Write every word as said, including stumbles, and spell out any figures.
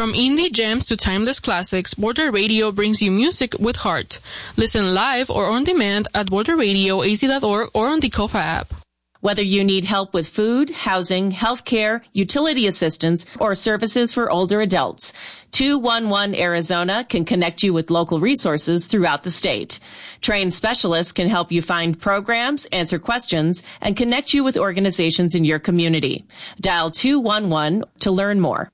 From indie gems to timeless classics, Border Radio brings you music with heart. Listen live or on demand at border radio a z dot org or on the Kofa app. Whether you need help with food, housing, healthcare, utility assistance, or services for older adults, two one one Arizona can connect you with local resources throughout the state. Trained specialists can help you find programs, answer questions, and connect you with organizations in your community. Dial two one one to learn more.